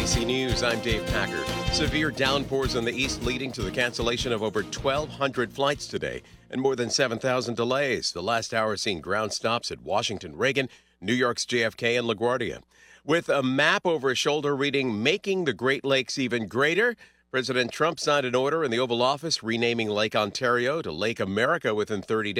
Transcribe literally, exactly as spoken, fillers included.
C News, I'm Dave Packard. Severe downpours in the east leading to the cancellation of over twelve hundred flights today and more than seven thousand delays. The last hour seen ground stops at Washington Reagan, New York's J F K, and LaGuardia. With a map over his shoulder reading, "Making the Great Lakes Even Greater," President Trump signed an order in the Oval Office renaming Lake Ontario to Lake America within thirty days.